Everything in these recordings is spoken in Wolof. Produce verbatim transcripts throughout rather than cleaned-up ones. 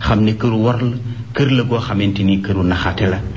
xam ne këru war la kër la goo xamante ni këru naxaate la.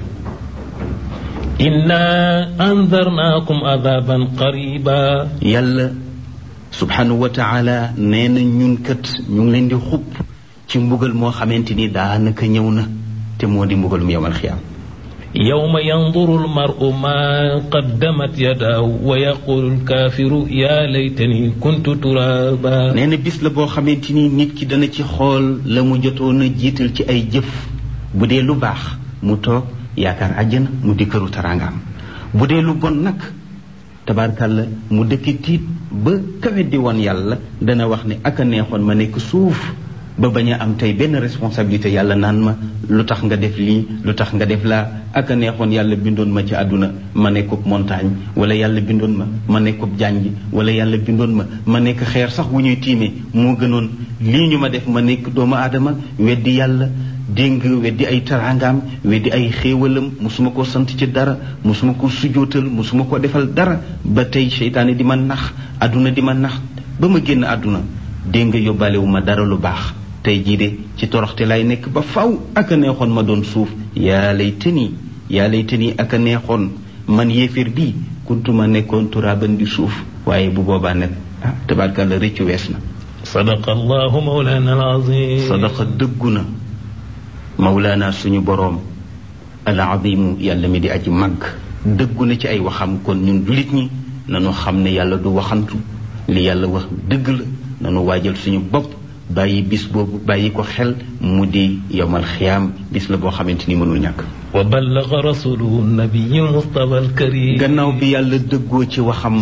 inna andarnaakum adaban qariba. yàlla subhanahu wa taala nee na ñun kat ñu ngi leen di xub ci mbugal moo xamante ni daanaka ñëw na te moo di mbugalum yawmal xiyaam. yawma yanduru almaru ma qaddamat yadaahu wa yaqulu alkaafiru yaa laytani kuntu turaaba. nee na bis la boo xamante ni nit ki dana ci xool la mu jotoon a jiital ci ay jëf bu dee lu baax mu toog yaakaar àjjana mu di këru taraangaam bu dee lu bon nag tabaarkàlla mu dëkki tiit ba kawe di woon yàlla dana wax ne ak a neexoon ma nekk suuf ba bañ a am tey benn responsabilité yàlla naan ma lu tax nga def lii lu tax nga def laa ak a neexoon yàlla bindoon ma ci àdduna ma nekkub montagne wala yàlla bindoon ma ma nekkub jànj wala yàlla bindoon ma ma nekk xeer sax wu ñuy tiimee moo gënoon lii ñu ma def ma nekk doomu aadama weddi yàlla déng weddi ay taraangaam weddi ay xéewalam musuma ko sant ci dara musuma ko sujootal musuma ko defal dara ba tey seytaane di ma nax àdduna di ma nax ba ma génn àdduna déng yóbbaalewu ma dara lu baax tey jii de ci toroxte lay nekk ba faw ak a neexoon ma doon suuf yaa laytani yaa laytani ak a neexoon man yéeféer bii kuntuma nekkoon turaaban di suuf waaye bu boobaa nag ah tabaarkalla rëccu wees na. sadaqa allahu mawlana al-azim. sadaqa dëggu na mawlaana suñu boroom al-azimu yàlla mi di aji màgg dëggu na ci ay waxam kon ñun jullit ñi nanu xam ne yàlla du waxantu li yàlla wax dëgg la nanu waajal suñu bopp bàyyi bis boobu bàyyi ko xel mu di yowmal xiyaam bis la boo xamante ni mënul ñàkk. wa ballaga rasuluhu nabiyyu mustafa al-karim. gannaaw bi yàlla dëggoo ci waxam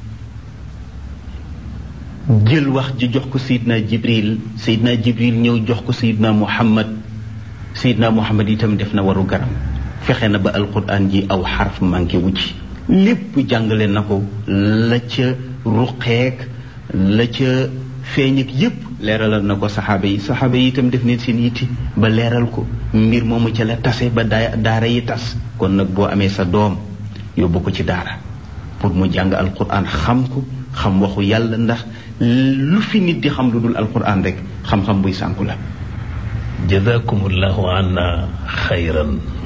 jël wax ji jox ko Seydina Jibril Seydina Jibril ñëw jox ko Seydina Muhammad Seydina Muhammad itam def na waru garam fexe na ba alquran ji aw xarf manqué wu ci lépp jàngale na ko la ca ruqeek la ca feeñ ak yépp leeralal na ko saxaaba yi saxaaba yi itam def neen seen yitti ba leeral ko mbir moomu ca la tase ba daa daara yi tas kon nag boo amee sa doom yóbbu ko ci daara pour mu jàng alquran xam ko xam waxu yàlla ndax lu fi nit di xam lu dul alquran rek xam-xam buy sànku la. jazakumullahu anna xayran.